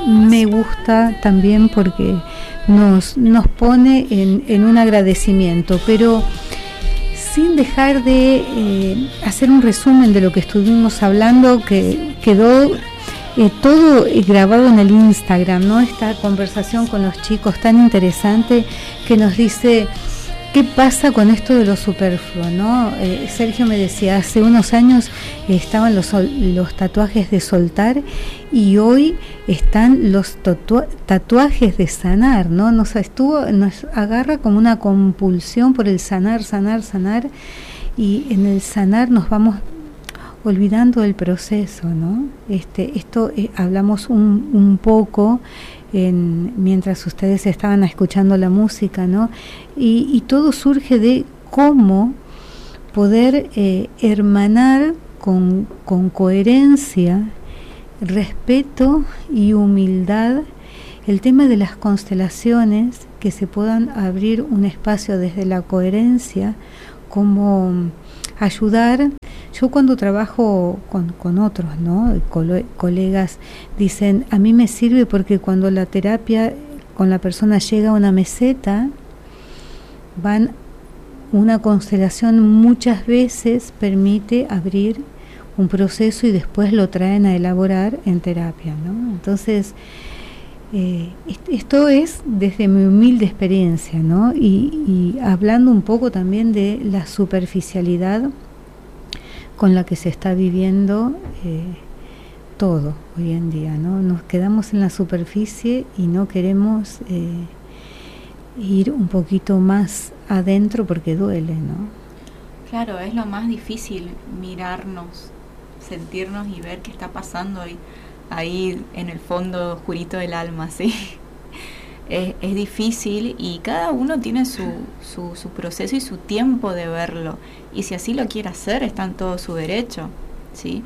me gusta también porque nos pone en un agradecimiento, pero sin dejar de hacer un resumen de lo que estuvimos hablando, que quedó todo grabado en el Instagram, ¿no? Esta conversación con los chicos tan interesante que nos dice qué pasa con esto de lo superfluo, ¿no? Sergio me decía, hace unos años estaban los tatuajes de soltar y hoy están los tatuajes de sanar, ¿no? Nos agarra como una compulsión por el sanar, y en el sanar nos vamos olvidando del proceso, ¿no? Esto hablamos un poco mientras ustedes estaban escuchando la música, ¿no? Y todo surge de cómo poder hermanar con coherencia, respeto y humildad el tema de las constelaciones, que se puedan abrir un espacio desde la coherencia, como ayudar. Yo cuando trabajo con otros, ¿no? Colegas dicen, a mí me sirve porque cuando la terapia con la persona llega a una meseta, una constelación muchas veces permite abrir un proceso y después lo traen a elaborar en terapia, ¿no? Entonces, esto es desde mi humilde experiencia, ¿no? Y hablando un poco también de la superficialidad con la que se está viviendo todo hoy en día, ¿no? Nos quedamos en la superficie y no queremos ir un poquito más adentro porque duele, ¿no? Claro, es lo más difícil, mirarnos, sentirnos y ver qué está pasando ahí en el fondo oscurito del alma, ¿sí? Es difícil y cada uno tiene su proceso y su tiempo de verlo, y si así lo quiere hacer está en todo su derecho, ¿sí?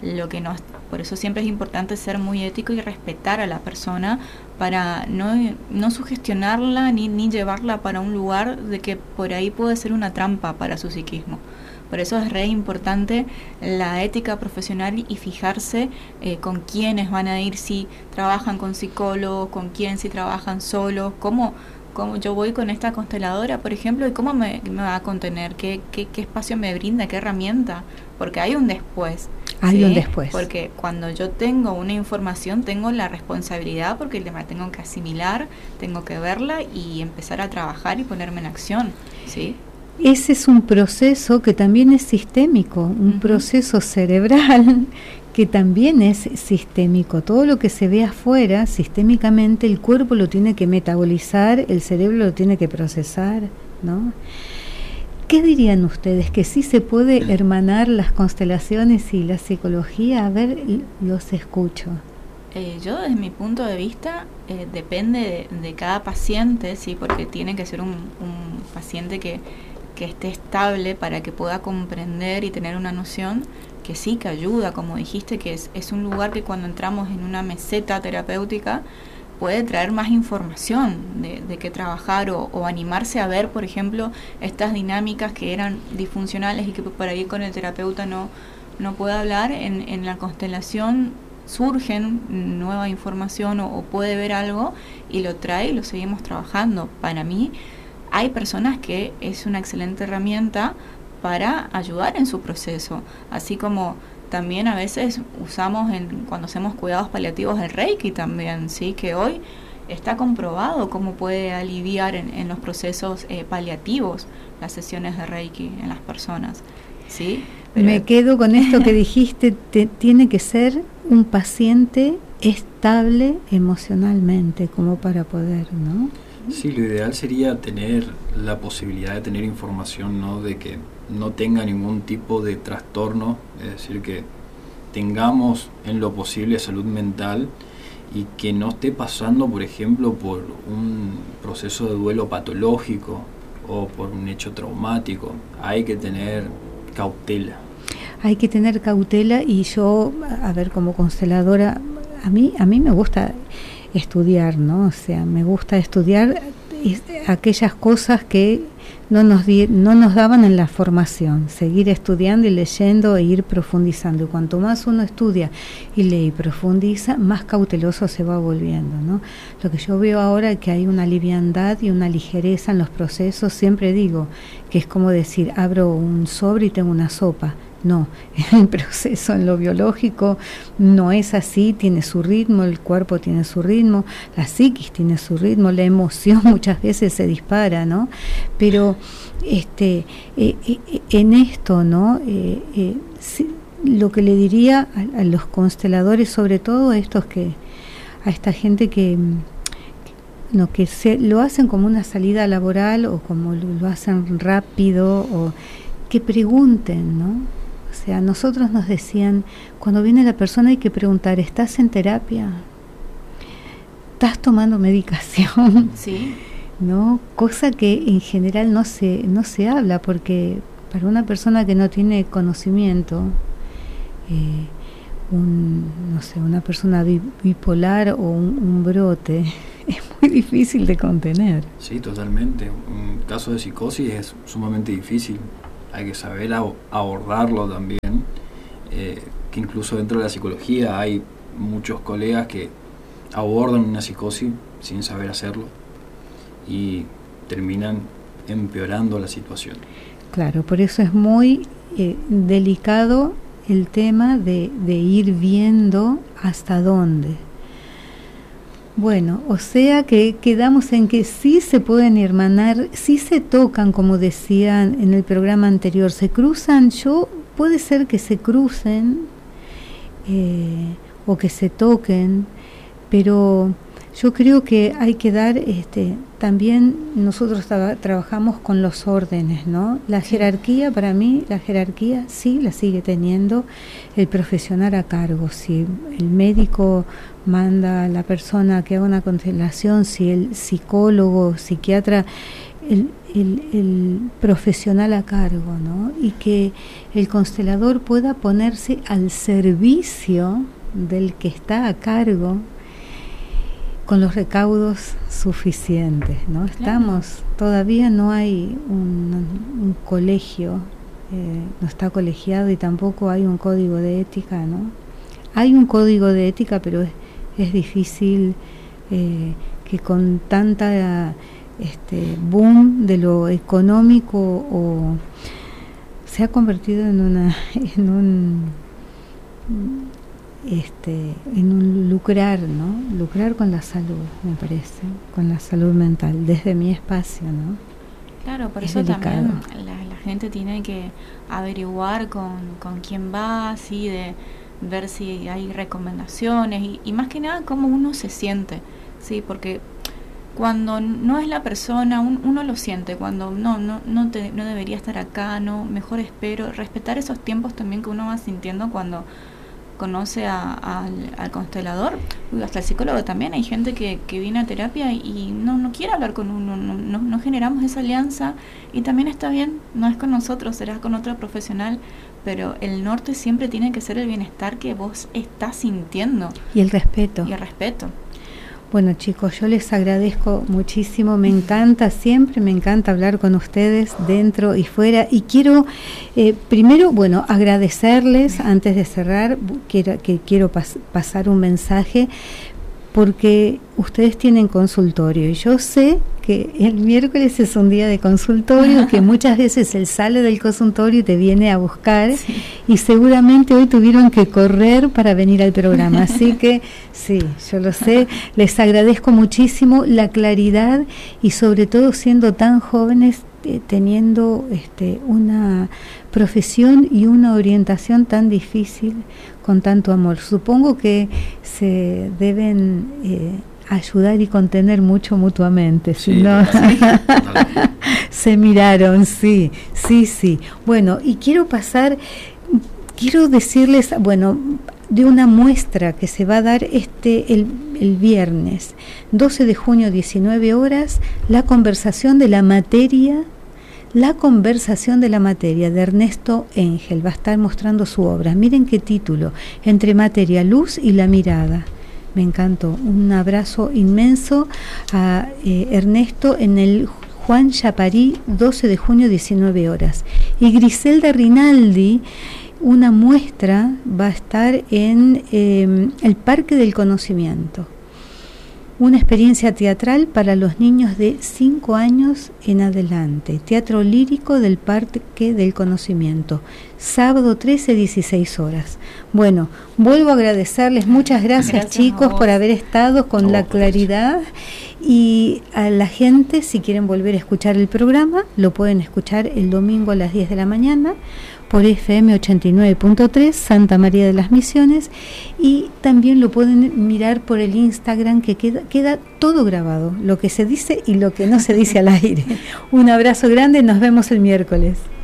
Por eso siempre es importante ser muy ético y respetar a la persona para no sugestionarla ni llevarla para un lugar de que por ahí puede ser una trampa para su psiquismo. Por eso es re importante la ética profesional y fijarse con quiénes van a ir, si trabajan con psicólogos, con quién, si trabajan solos, cómo yo voy con esta consteladora, por ejemplo, y cómo me va a contener, qué espacio me brinda, qué herramienta, porque hay un después. Hay un después. Porque cuando yo tengo una información, tengo la responsabilidad, porque la tengo que asimilar, tengo que verla y empezar a trabajar y ponerme en acción, ¿sí? Ese es un proceso que también es sistémico, un proceso cerebral que también es sistémico. Todo lo que se ve afuera, sistémicamente, el cuerpo lo tiene que metabolizar, el cerebro lo tiene que procesar, ¿no? ¿Qué dirían ustedes? ¿Que sí se puede hermanar las constelaciones y la psicología? A ver, los escucho. Yo, desde mi punto de vista, depende de cada paciente, sí, porque tiene que ser un paciente que esté estable para que pueda comprender y tener una noción que sí, que ayuda, como dijiste, que es un lugar que cuando entramos en una meseta terapéutica puede traer más información de qué trabajar o animarse a ver, por ejemplo, estas dinámicas que eran disfuncionales y que por ahí con el terapeuta no puede hablar. En la constelación surgen nueva información o puede ver algo y lo trae y lo seguimos trabajando. Para mí hay personas que es una excelente herramienta para ayudar en su proceso, así como también a veces usamos cuando hacemos cuidados paliativos el Reiki también, ¿sí? Que hoy está comprobado cómo puede aliviar en los procesos paliativos las sesiones de Reiki en las personas, ¿sí? Pero me quedo con esto que dijiste, tiene que ser un paciente estable emocionalmente como para poder, ¿no? Sí, lo ideal sería tener la posibilidad de tener información, ¿no? De que no tenga ningún tipo de trastorno, es decir, que tengamos en lo posible salud mental y que no esté pasando, por ejemplo, por un proceso de duelo patológico o por un hecho traumático. Hay que tener cautela. Hay que tener cautela y yo, a ver, como consteladora, a mí me gusta estudiar, ¿no? O sea, me gusta estudiar aquellas cosas que no nos daban en la formación, seguir estudiando y leyendo e ir profundizando. Y cuanto más uno estudia y lee y profundiza, más cauteloso se va volviendo, ¿no? Lo que yo veo ahora es que hay una liviandad y una ligereza en los procesos. Siempre digo que es como decir, abro un sobre y tengo una sopa. No, el proceso en lo biológico no es así, tiene su ritmo, el cuerpo tiene su ritmo, la psiquis tiene su ritmo, la emoción muchas veces se dispara, ¿no? Pero en esto, ¿no? Lo que le diría a los consteladores, sobre todo a esta gente que lo hacen como una salida laboral o como lo hacen rápido, o que pregunten, ¿no? O sea, nosotros nos decían, cuando viene la persona hay que preguntar, ¿estás en terapia? ¿Estás tomando medicación? Sí. ¿No? Cosa que en general no se habla, porque para una persona que no tiene conocimiento, una persona bipolar o un brote, es muy difícil de contener. Sí, totalmente. Un caso de psicosis es sumamente difícil. Hay que saber abordarlo también, que incluso dentro de la psicología hay muchos colegas que abordan una psicosis sin saber hacerlo y terminan empeorando la situación. Claro, por eso es muy delicado el tema de ir viendo hasta dónde. Bueno, o sea que quedamos en que sí se pueden hermanar, sí se tocan, como decían en el programa anterior, se cruzan, puede ser que se crucen o que se toquen, pero yo creo que hay que dar, también nosotros trabajamos con los órdenes, ¿no? La jerarquía, para mí, la jerarquía sí la sigue teniendo el profesional a cargo. Si el médico manda a la persona que haga una constelación, si el psicólogo, psiquiatra, el profesional a cargo, ¿no? Y que el constelador pueda ponerse al servicio del que está a cargo con los recaudos suficientes, ¿no? Todavía no hay un colegio, no está colegiado, y tampoco hay un código de ética, ¿no? Hay un código de ética, pero es difícil que con tanta boom de lo económico se ha convertido en un lucrar, ¿no? Lucrar con la salud, me parece, con la salud mental, desde mi espacio, ¿no? Claro, por eso delicado. También la gente tiene que averiguar con quién va, así, de ver si hay recomendaciones y más que nada cómo uno se siente, sí, porque cuando no es la persona, uno lo siente, cuando no debería estar acá, no, mejor espero, respetar esos tiempos también que uno va sintiendo cuando conoce al constelador, hasta el psicólogo también. Hay gente que viene a terapia y no quiere hablar con uno, no generamos esa alianza, y también está bien, no es con nosotros, será con otro profesional, pero el norte siempre tiene que ser el bienestar que vos estás sintiendo. Y el respeto. Bueno, chicos, yo les agradezco muchísimo, me encanta, siempre me encanta hablar con ustedes dentro y fuera, y quiero primero, agradecerles antes de cerrar, quiero pasar un mensaje, porque ustedes tienen consultorio y yo sé que el miércoles es un día de consultorio, que muchas veces él sale del consultorio y te viene a buscar, sí. Y seguramente hoy tuvieron que correr para venir al programa, así que sí, yo lo sé, les agradezco muchísimo la claridad y sobre todo siendo tan jóvenes, teniendo una profesión y una orientación tan difícil con tanto amor. Supongo que se deben ayudar y contener mucho mutuamente, sí, si no se miraron, sí. Bueno, y quiero decirles, de una muestra que se va a dar el viernes 12 de junio, 19 horas, la conversación de la materia de Ernesto Engel. Va a estar mostrando su obra. Miren qué título: Entre materia, luz y la mirada. Me encantó. Un abrazo inmenso a Ernesto en el Juan Chaparí, 12 de junio, 19 horas. Y Griselda Rinaldi, una muestra va a estar en el Parque del Conocimiento. Una experiencia teatral para los niños de 5 años en adelante. Teatro lírico del Parque del Conocimiento. Sábado 13, 16 horas. Bueno, vuelvo a agradecerles. Muchas gracias chicos por haber estado con la claridad. Y a la gente, si quieren volver a escuchar el programa, lo pueden escuchar el domingo a las 10 de la mañana por FM 89.3 Santa María de las Misiones, y también lo pueden mirar por el Instagram, que queda todo grabado, lo que se dice y lo que no se dice al aire. Un abrazo grande, nos vemos el miércoles.